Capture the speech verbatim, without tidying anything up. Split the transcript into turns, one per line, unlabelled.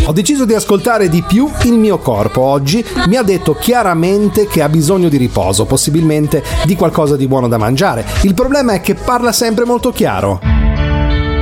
Ho deciso di ascoltare di più il mio corpo oggi, mi ha detto chiaramente che ha bisogno di riposo, possibilmente di qualcosa di buono da mangiare. Il problema è che parla sempre molto chiaro.